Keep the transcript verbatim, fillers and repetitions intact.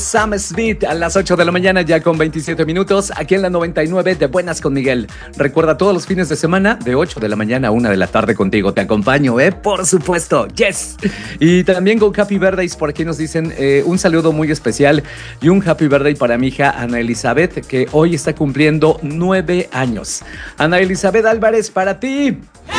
Sam Smith a las ocho de la mañana, ya con veintisiete minutos, aquí en la noventa y nueve de Buenas con Miguel. Recuerda, todos los fines de semana, de ocho de la mañana a una de la tarde contigo. Te acompaño, ¿eh? Por supuesto, yes. Y también con Happy Birthdays, por aquí nos dicen eh, un saludo muy especial y un Happy Birthday para mi hija Ana Elizabeth, que hoy está cumpliendo nueve años. Ana Elizabeth Álvarez, para ti.